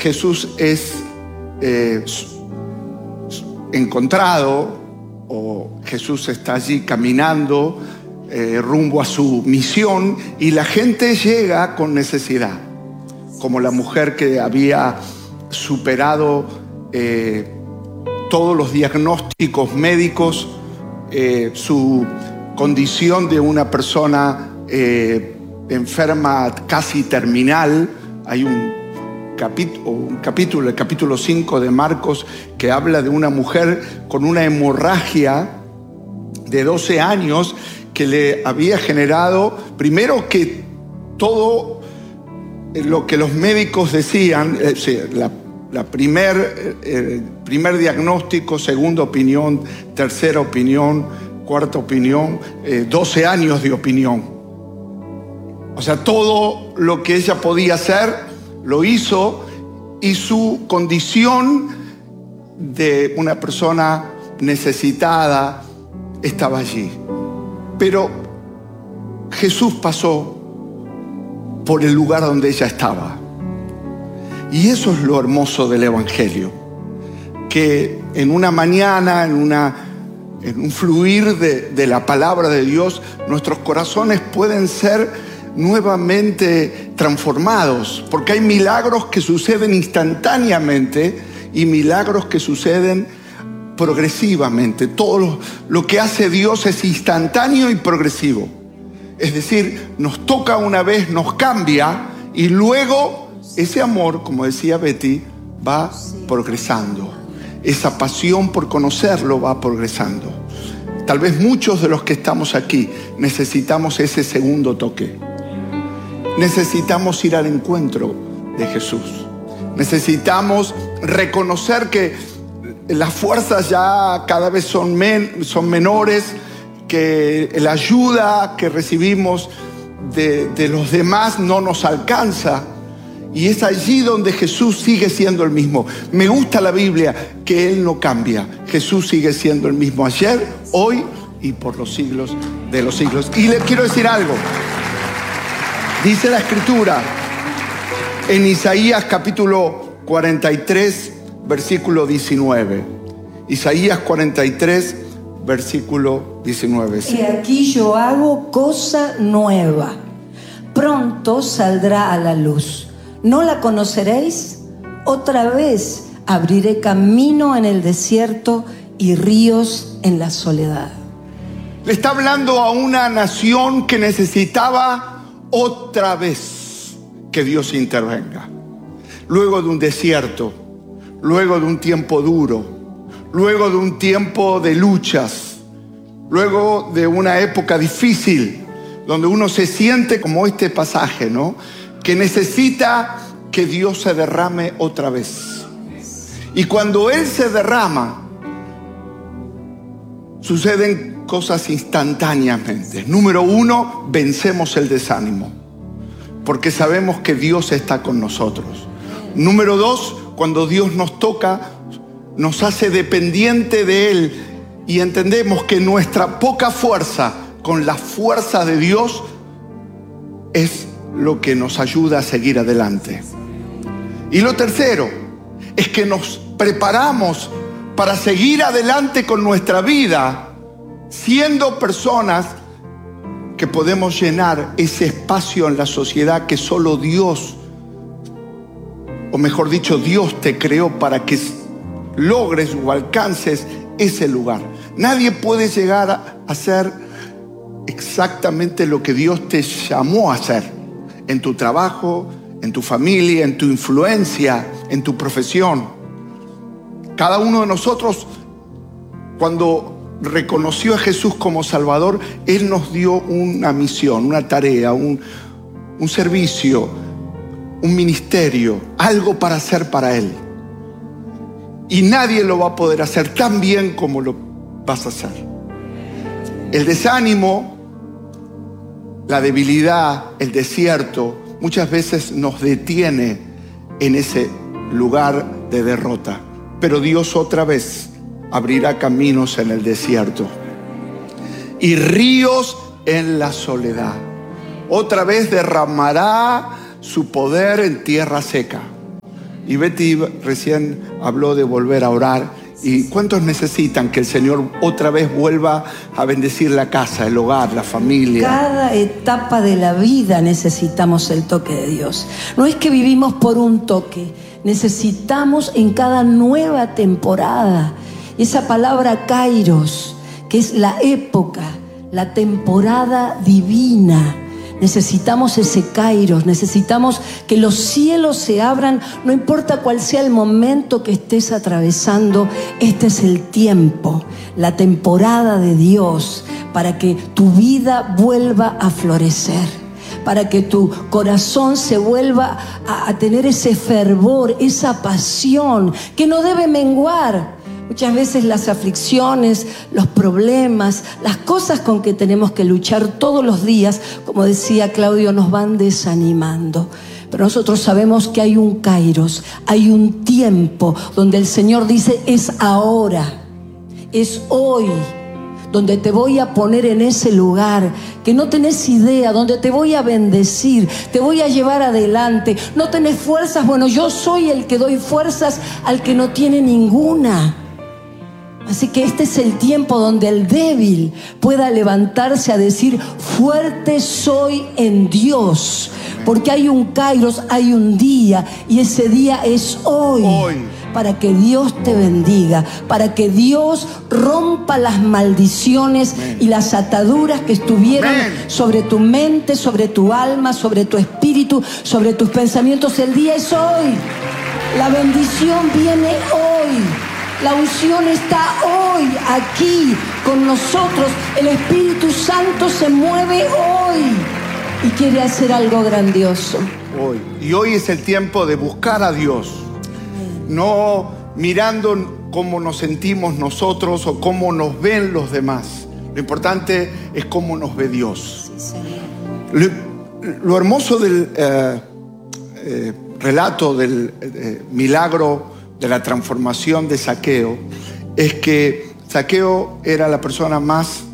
Jesús es encontrado, o Jesús está allí caminando rumbo a su misión, y la gente llega con necesidad, como la mujer que había superado todos los diagnósticos médicos, su condición de una persona enferma casi terminal. Hay un capítulo, el capítulo 5 de Marcos, que habla de una mujer con una hemorragia de 12 años que le había generado, primero, que todo lo que los médicos decían, primer diagnóstico, segunda opinión, tercera opinión, cuarta opinión, 12 años de opinión. O sea, todo lo que ella podía hacer lo hizo, y su condición de una persona necesitada estaba allí. Pero Jesús pasó por el lugar donde ella estaba. Y eso es lo hermoso del Evangelio, que en una mañana, en un fluir de la palabra de Dios, nuestros corazones pueden ser nuevamente transformados, porque hay milagros que suceden instantáneamente y milagros que suceden progresivamente. Todo lo que hace Dios es instantáneo y progresivo. Es decir, nos toca una vez, nos cambia, y luego ese amor, como decía Betty, va progresando. Esa pasión por conocerlo va progresando. Tal vez muchos de los que estamos aquí necesitamos ese segundo toque. Necesitamos ir al encuentro de Jesús. Necesitamos reconocer que las fuerzas ya cada vez son menores, que la ayuda que recibimos de los demás no nos alcanza. Y es allí donde Jesús sigue siendo el mismo. Me gusta la Biblia, que Él no cambia. Jesús sigue siendo el mismo ayer, hoy y por los siglos de los siglos. Y le quiero decir algo. Dice la Escritura en Isaías capítulo 43, versículo 19. Isaías 43, versículo 19. Y aquí yo hago cosa nueva. Pronto saldrá a la luz. ¿No la conoceréis? Otra vez abriré camino en el desierto y ríos en la soledad. Le está hablando a una nación que necesitaba otra vez que Dios intervenga. Luego de un desierto, luego de un tiempo duro, luego de un tiempo de luchas, luego de una época difícil, donde uno se siente como este pasaje, ¿no?, que necesita que Dios se derrame otra vez. Y cuando Él se derrama, suceden cosas instantáneamente. Número uno, vencemos el desánimo, porque sabemos que Dios está con nosotros. Número dos, cuando Dios nos toca, nos hace dependiente de Él, y entendemos que nuestra poca fuerza con la fuerza de Dios es lo que nos ayuda a seguir adelante. Y lo tercero es que nos preparamos para seguir adelante con nuestra vida, siendo personas que podemos llenar ese espacio en la sociedad que solo Dios, o mejor dicho, Dios te creó para que logres o alcances ese lugar. Nadie puede llegar a hacer exactamente lo que Dios te llamó a hacer en tu trabajo, en tu familia, en tu influencia, en tu profesión. Cada uno de nosotros, cuando reconoció a Jesús como Salvador, Él nos dio una misión, una tarea, un servicio, un ministerio, algo para hacer para Él. Y nadie lo va a poder hacer tan bien como lo vas a hacer. El desánimo, la debilidad, el desierto, muchas veces nos detiene en ese lugar de derrota. Pero Dios otra vez abrirá caminos en el desierto y ríos en la soledad. Otra vez derramará su poder en tierra seca. Y Betty recién habló de volver a orar. ¿Y cuántos necesitan que el Señor otra vez vuelva a bendecir la casa, el hogar, la familia? Cada etapa de la vida necesitamos el toque de Dios. No es que vivimos por un toque, necesitamos en cada nueva temporada. Esa palabra kairos, que es la época, la temporada divina. Necesitamos ese kairos, necesitamos que los cielos se abran, no importa cuál sea el momento que estés atravesando. Este es el tiempo, la temporada de Dios, para que tu vida vuelva a florecer, para que tu corazón se vuelva a tener ese fervor, esa pasión que no debe menguar. Muchas veces las aflicciones, los problemas, las cosas con que tenemos que luchar todos los días, como decía Claudio, nos van desanimando. Pero nosotros sabemos que hay un kairos, hay un tiempo donde el Señor dice: es ahora, es hoy, donde te voy a poner en ese lugar que no tenés idea, donde te voy a bendecir, te voy a llevar adelante. No tenés fuerzas, bueno, yo soy el que doy fuerzas al que no tiene ninguna. Así que este es el tiempo donde el débil pueda levantarse a decir: fuerte soy en Dios, porque hay un kairos, hay un día, y ese día es hoy. Para que Dios te bendiga, para que Dios rompa las maldiciones y las ataduras que estuvieron sobre tu mente, sobre tu alma, sobre tu espíritu, sobre tus pensamientos. El día es hoy. La bendición viene hoy. La unción está hoy, aquí, con nosotros. El Espíritu Santo se mueve hoy y quiere hacer algo grandioso. Hoy. Y hoy es el tiempo de buscar a Dios. No mirando cómo nos sentimos nosotros o cómo nos ven los demás. Lo importante es cómo nos ve Dios. Lo hermoso del relato del milagro de la transformación de Zaqueo es que Zaqueo era la persona más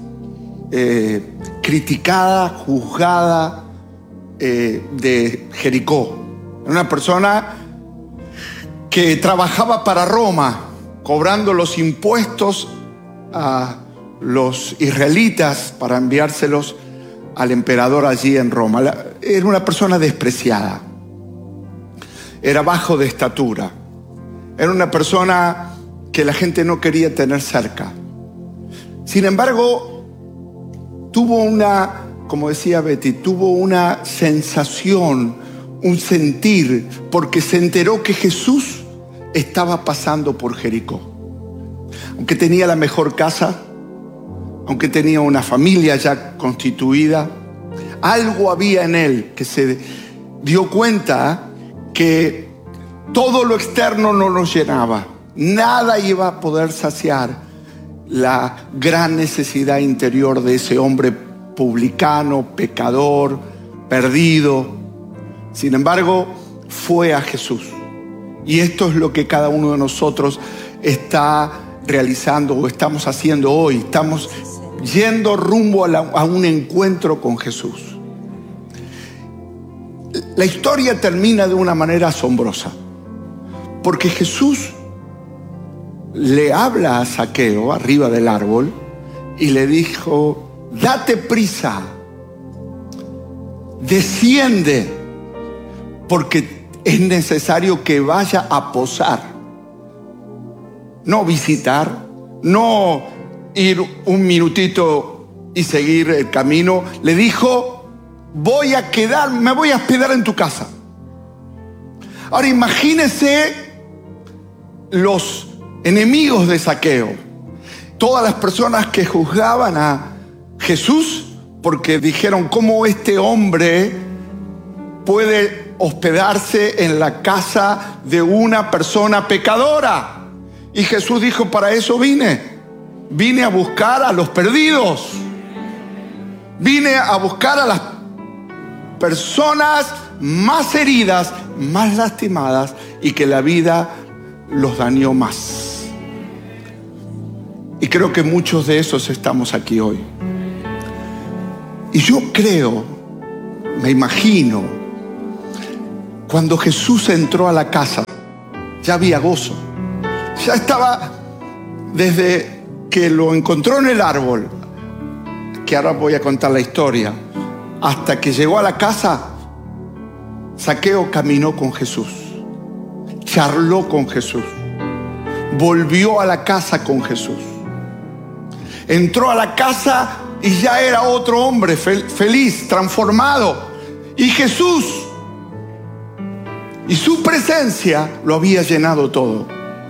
criticada, juzgada de Jericó. Era una persona que trabajaba para Roma, cobrando los impuestos a los israelitas para enviárselos al emperador allí en Roma. Era una persona despreciada, era bajo de estatura. Era una persona que la gente no quería tener cerca. Sin embargo, tuvo como decía Betty, tuvo una sensación, un sentir, porque se enteró que Jesús estaba pasando por Jericó. Aunque tenía la mejor casa, aunque tenía una familia ya constituida, algo había en él que se dio cuenta que todo lo externo no nos llenaba. Nada iba a poder saciar la gran necesidad interior de ese hombre publicano, pecador, perdido. Sin embargo, fue a Jesús. Y esto es lo que cada uno de nosotros está realizando o estamos haciendo hoy. Estamos yendo rumbo a un encuentro con Jesús. La historia termina de una manera asombrosa, porque Jesús le habla a Zaqueo arriba del árbol y le dijo: date prisa, desciende, porque es necesario que vaya a posar. No visitar, no ir un minutito y seguir el camino. Le dijo: me voy a hospedar en tu casa. Ahora imagínese los enemigos de Zaqueo, todas las personas que juzgaban a Jesús porque dijeron: ¿cómo este hombre puede hospedarse en la casa de una persona pecadora? Y Jesús dijo: para eso vine a buscar a los perdidos, vine a buscar a las personas más heridas, más lastimadas y que la vida los dañó más. Y creo que muchos de esos estamos aquí hoy. Y yo creo, me imagino, cuando Jesús entró a la casa ya había gozo. Ya estaba, desde que lo encontró en el árbol, que ahora voy a contar la historia, hasta que llegó a la casa, Zaqueo caminó con Jesús, charló con Jesús, volvió a la casa con Jesús. Entró a la casa y ya era otro hombre feliz, transformado. Y Jesús y su presencia lo había llenado todo.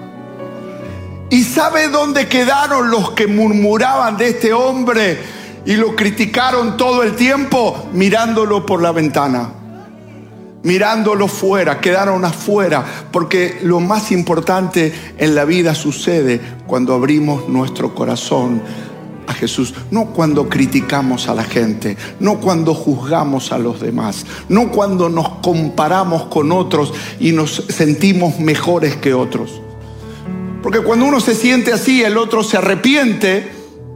¿Y sabe dónde quedaron los que murmuraban de este hombre y lo criticaron todo el tiempo? Mirándolo por la ventana, mirándolo fuera. Quedaron afuera, porque lo más importante en la vida sucede cuando abrimos nuestro corazón a Jesús, no cuando criticamos a la gente, no cuando juzgamos a los demás, no cuando nos comparamos con otros y nos sentimos mejores que otros. Porque cuando uno se siente así, el otro se arrepiente,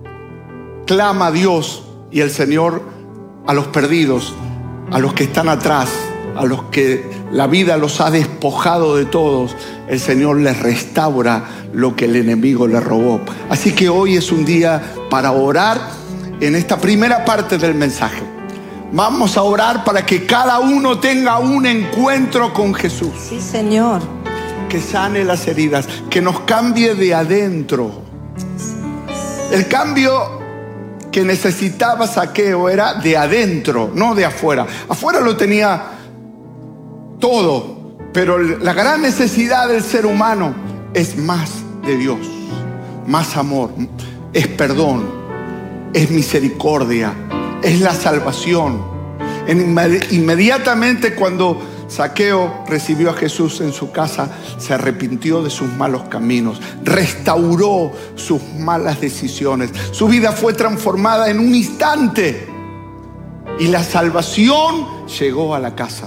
clama a Dios, y el Señor a los perdidos, a los que están atrás, a los que la vida los ha despojado de todos, el Señor les restaura lo que el enemigo le robó. Así que hoy es un día para orar en esta primera parte del mensaje. Vamos a orar para que cada uno tenga un encuentro con Jesús. Sí, Señor. Que sane las heridas, que nos cambie de adentro. El cambio que necesitaba Zaqueo era de adentro, no de afuera. Afuera lo tenía todo, pero la gran necesidad del ser humano es más de Dios, más amor, es perdón, es misericordia, es la salvación. Inmediatamente cuando Zaqueo recibió a Jesús en su casa, se arrepintió de sus malos caminos, restauró sus malas decisiones. Su vida fue transformada en un instante y la salvación llegó a la casa.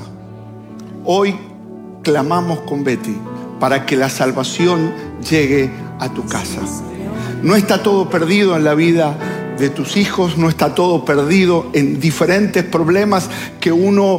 Hoy clamamos con Betty para que la salvación llegue a tu casa. No está todo perdido en la vida de tus hijos, no está todo perdido en diferentes problemas que uno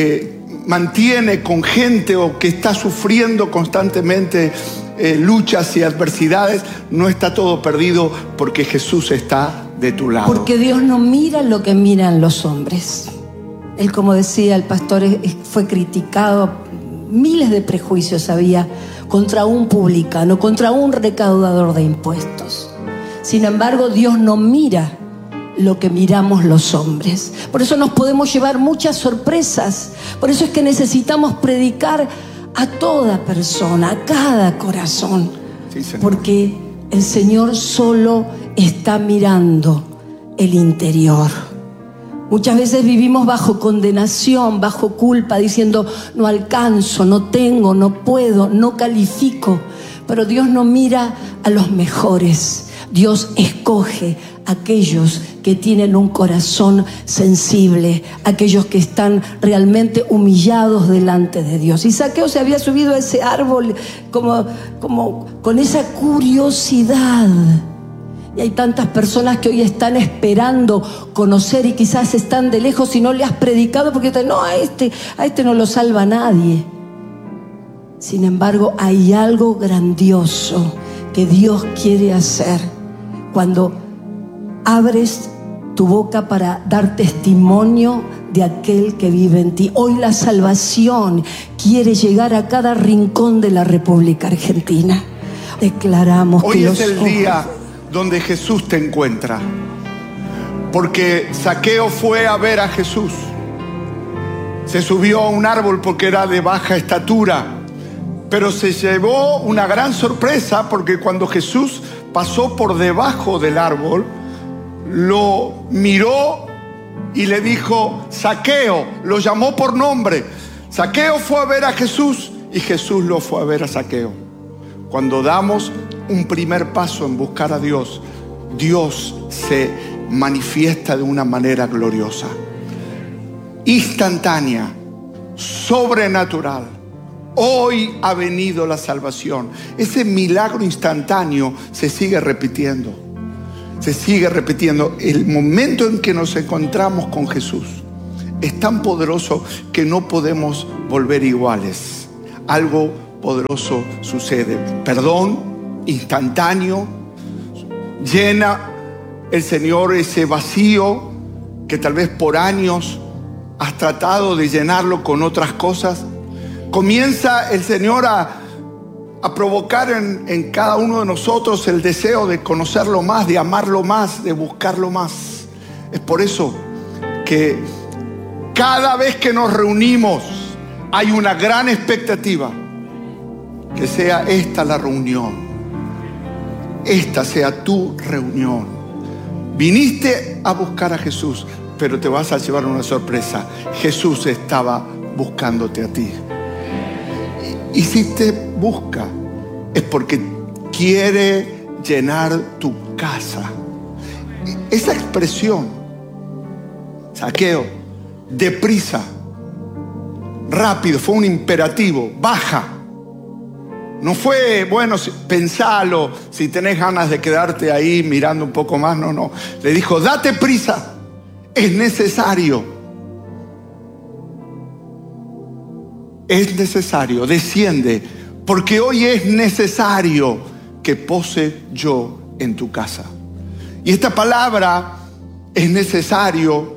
mantiene con gente o que está sufriendo constantemente luchas y adversidades. No está todo perdido, porque Jesús está de tu lado. Porque Dios no mira lo que miran los hombres. Él, como decía el pastor, fue criticado, miles de prejuicios había contra un publicano, contra un recaudador de impuestos. Sin embargo, Dios no mira lo que miramos los hombres. Por eso nos podemos llevar muchas sorpresas. Por eso es que necesitamos predicar a toda persona, a cada corazón. Sí, Señor. Porque el Señor solo está mirando el interior. Muchas veces vivimos bajo condenación, bajo culpa, diciendo no alcanzo, no tengo, no puedo, no califico. Pero Dios no mira a los mejores. Dios escoge a aquellos que tienen un corazón sensible, aquellos que están realmente humillados delante de Dios. Y Zaqueo se había subido a ese árbol como con esa curiosidad. Y hay tantas personas que hoy están esperando conocer y quizás están de lejos y no le has predicado porque no, a este no lo salva nadie. Sin embargo, hay algo grandioso que Dios quiere hacer cuando abres tu boca para dar testimonio de aquel que vive en ti. Hoy la salvación quiere llegar a cada rincón de la República Argentina. Declaramos hoy que es el día donde Jesús te encuentra, porque Zaqueo fue a ver a Jesús. Se subió a un árbol porque era de baja estatura, pero se llevó una gran sorpresa, porque cuando Jesús pasó por debajo del árbol, lo miró y le dijo Zaqueo, lo llamó por nombre. Zaqueo fue a ver a Jesús y Jesús lo fue a ver a Zaqueo. Cuando damos un primer paso en buscar a Dios, Dios se manifiesta de una manera gloriosa, instantánea, sobrenatural. Hoy ha venido la salvación. Ese milagro instantáneo se sigue repitiendo. Se sigue repitiendo. El momento en que nos encontramos con Jesús es tan poderoso que no podemos volver iguales. Algo poderoso sucede. Perdón instantáneo. Llena el Señor ese vacío que tal vez por años has tratado de llenarlo con otras cosas. Comienza el Señor a provocar en cada uno de nosotros el deseo de conocerlo más, de amarlo más, de buscarlo más. Es por eso que cada vez que nos reunimos hay una gran expectativa que sea esta la reunión, esta sea tu reunión. Viniste a buscar a Jesús, pero te vas a llevar una sorpresa. Jesús estaba buscándote a ti. Y si te busca, es porque quiere llenar tu casa. Esa expresión, Zaqueo, deprisa, rápido, fue un imperativo, baja. No fue, bueno, pensalo, si tenés ganas de quedarte ahí mirando un poco más, no. Le dijo, date prisa, es necesario. Es necesario, desciende, porque hoy es necesario que pose yo en tu casa. Y esta palabra, es necesario,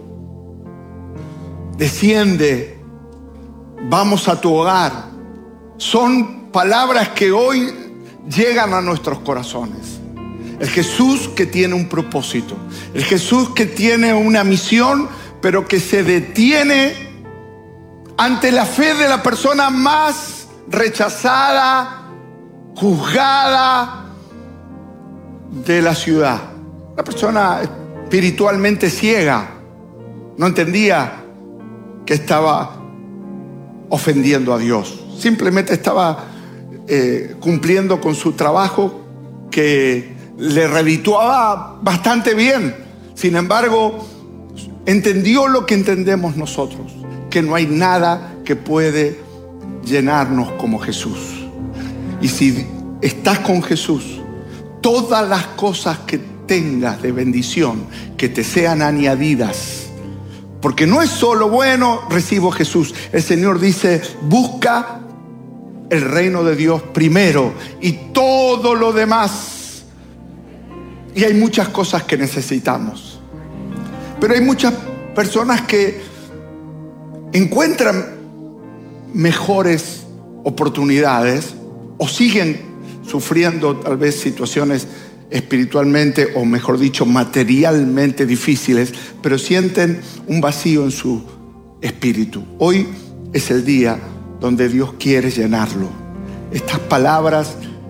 desciende, vamos a tu hogar, son palabras que hoy llegan a nuestros corazones. El Jesús que tiene un propósito, el Jesús que tiene una misión, pero que se detiene ante la fe de la persona más rechazada, juzgada de la ciudad. Una persona espiritualmente ciega, no entendía que estaba ofendiendo a Dios. Simplemente estaba cumpliendo con su trabajo que le redituaba bastante bien. Sin embargo, entendió lo que entendemos nosotros, que no hay nada que puede llenarnos como Jesús. Y si estás con Jesús, todas las cosas que tengas de bendición, que te sean añadidas. Porque no es solo, bueno, recibo a Jesús. El Señor dice, busca el reino de Dios primero y todo lo demás. Y hay muchas cosas que necesitamos. Pero hay muchas personas que encuentran mejores oportunidades o siguen sufriendo tal vez situaciones espiritualmente, o mejor dicho, materialmente difíciles, pero sienten un vacío en su espíritu. Hoy es el día donde Dios quiere llenarlo. Esta palabra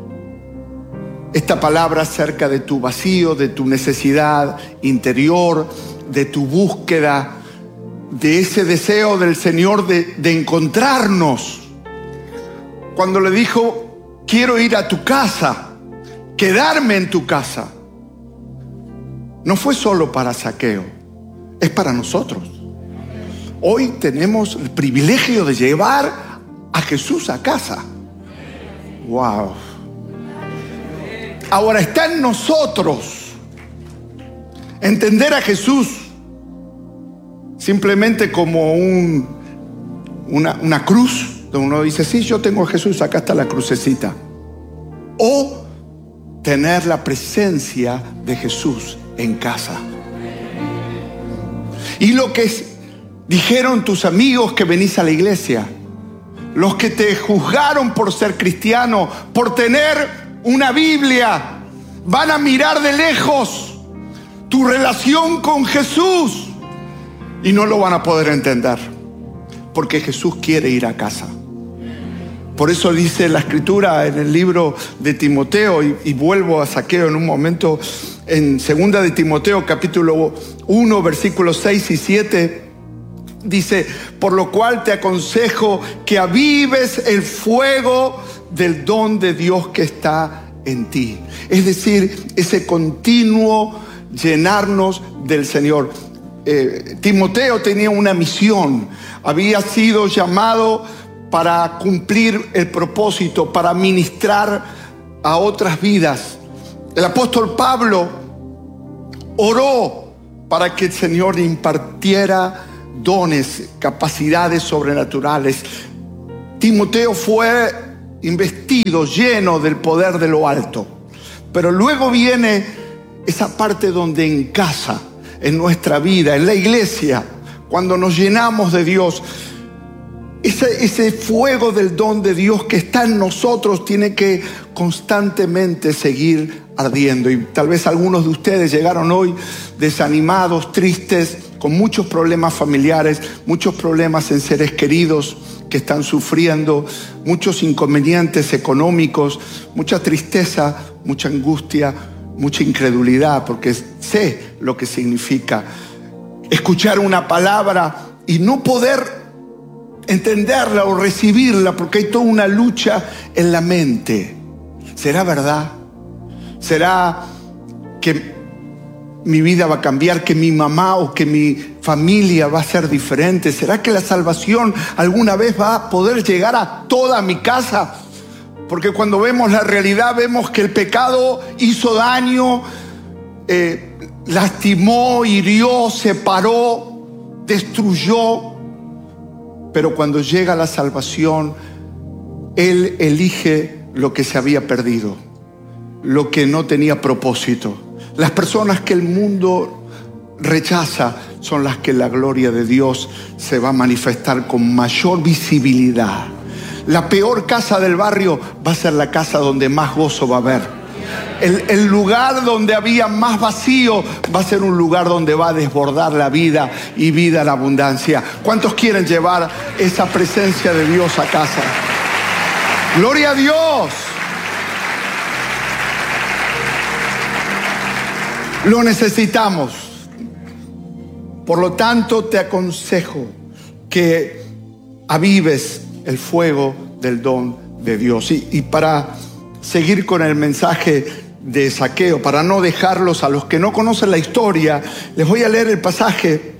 acerca de tu vacío, de tu necesidad interior, de tu búsqueda, de ese deseo del Señor de encontrarnos. Cuando le dijo, quiero ir a tu casa, quedarme en tu casa, no fue solo para Zaqueo, es para nosotros. Hoy tenemos el privilegio de llevar a Jesús a casa. Wow. Ahora está en nosotros entender a Jesús simplemente como una cruz, donde uno dice, sí, yo tengo a Jesús, acá está la crucecita. O tener la presencia de Jesús en casa. Y lo que dijeron tus amigos que venís a la iglesia, los que te juzgaron por ser cristiano, por tener una Biblia, van a mirar de lejos tu relación con Jesús y no lo van a poder entender, porque Jesús quiere ir a casa. Por eso dice la Escritura en el libro de Timoteo, y vuelvo a Zaqueo en un momento, en 2 de Timoteo capítulo 1 versículos 6 y 7, dice, por lo cual te aconsejo que avives el fuego del don de Dios que está en ti. Es decir, ese continuo llenarnos del Señor. Timoteo tenía una misión, había sido llamado para cumplir el propósito, para ministrar a otras vidas. El apóstol Pablo oró para que el Señor le impartiera dones, capacidades sobrenaturales. Timoteo fue investido, lleno del poder de lo alto. Pero luego viene esa parte donde en casa, en nuestra vida, en la iglesia, cuando nos llenamos de Dios, ese fuego del don de Dios que está en nosotros tiene que constantemente seguir ardiendo. Y tal vez algunos de ustedes llegaron hoy desanimados, tristes, con muchos problemas familiares, muchos problemas en seres queridos que están sufriendo, muchos inconvenientes económicos, mucha tristeza, mucha angustia, mucha incredulidad, porque sé lo que significa escuchar una palabra y no poder entenderla o recibirla, porque hay toda una lucha en la mente. ¿Será verdad? ¿Será que mi vida va a cambiar, que mi mamá o que mi familia va a ser diferente? ¿Será que la salvación alguna vez va a poder llegar a toda mi casa? Porque cuando vemos la realidad, vemos que el pecado hizo daño, lastimó, hirió, separó, destruyó. Pero cuando llega la salvación, Él elige lo que se había perdido, lo que no tenía propósito. Las personas que el mundo rechaza son las que la gloria de Dios se va a manifestar con mayor visibilidad. La peor casa del barrio va a ser la casa donde más gozo va a haber. El lugar donde había más vacío va a ser un lugar donde va a desbordar la vida y vida en abundancia. ¿Cuántos quieren llevar esa presencia de Dios a casa? ¡Gloria a Dios! Lo necesitamos. Por lo tanto, te aconsejo que avives el fuego del don de Dios. Y para seguir con el mensaje de Zaqueo, para no dejarlos a los que no conocen la historia, les voy a leer el pasaje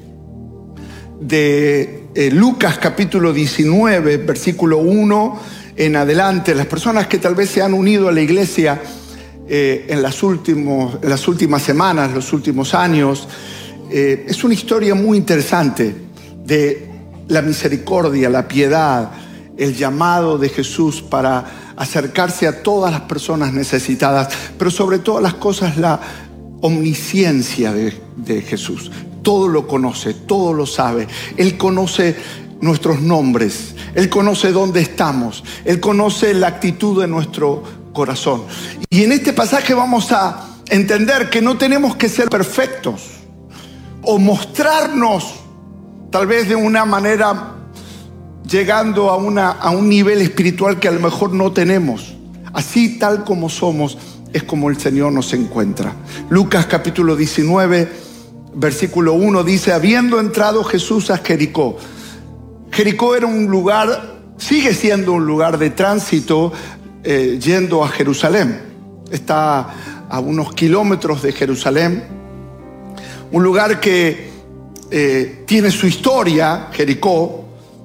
de Lucas capítulo 19, versículo 1 en adelante. Las personas que tal vez se han unido a la iglesia en las últimas semanas, los últimos años, es una historia muy interesante de la misericordia, la piedad, el llamado de Jesús para acercarse a todas las personas necesitadas, pero sobre todas las cosas la omnisciencia de Jesús. Todo lo conoce, todo lo sabe. Él conoce nuestros nombres, Él conoce dónde estamos, Él conoce la actitud de nuestro corazón. Y en este pasaje vamos a entender que no tenemos que ser perfectos o mostrarnos tal vez de una manera llegando a un nivel espiritual que a lo mejor no tenemos. Así tal como somos es como el Señor nos encuentra. Lucas capítulo 19 versículo 1 dice: habiendo entrado Jesús a Jericó. Jericó era un lugar, sigue siendo un lugar de tránsito yendo a Jerusalén. Está a unos kilómetros de Jerusalén. Un lugar que tiene su historia, Jericó.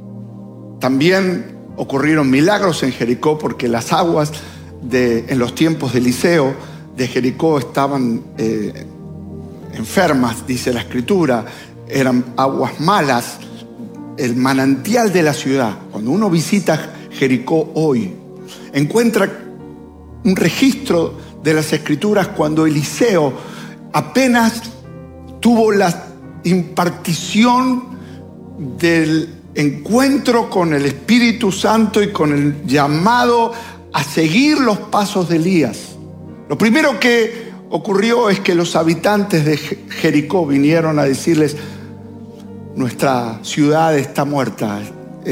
También ocurrieron milagros en Jericó, porque las aguas en los tiempos de Eliseo de Jericó estaban enfermas, dice la Escritura. Eran aguas malas, el manantial de la ciudad. Cuando uno visita Jericó hoy, encuentra un registro de las Escrituras cuando Eliseo apenas tuvo la impartición del encuentro con el Espíritu Santo y con el llamado a seguir los pasos de Elías. Lo primero que ocurrió es que los habitantes de Jericó vinieron a decirles: nuestra ciudad está muerta,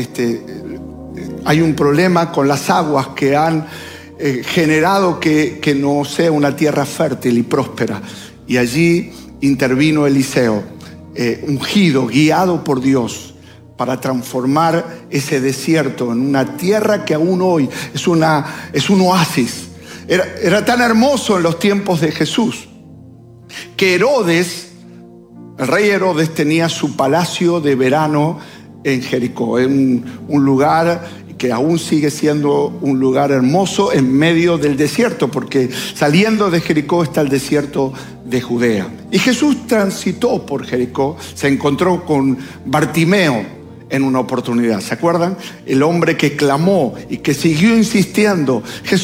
hay un problema con las aguas que han generado que no sea una tierra fértil y próspera. Y allí intervino Eliseo, ungido, guiado por Dios, para transformar ese desierto en una tierra que aún hoy es un oasis. Era tan hermoso en los tiempos de Jesús que Herodes, el rey Herodes, tenía su palacio de verano en Jericó, en un lugar que aún sigue siendo un lugar hermoso en medio del desierto, porque saliendo de Jericó está el desierto de Judea. Y Jesús transitó por Jericó, se encontró con Bartimeo, en una oportunidad. ¿Se acuerdan? El hombre que clamó y que siguió insistiendo. Jesús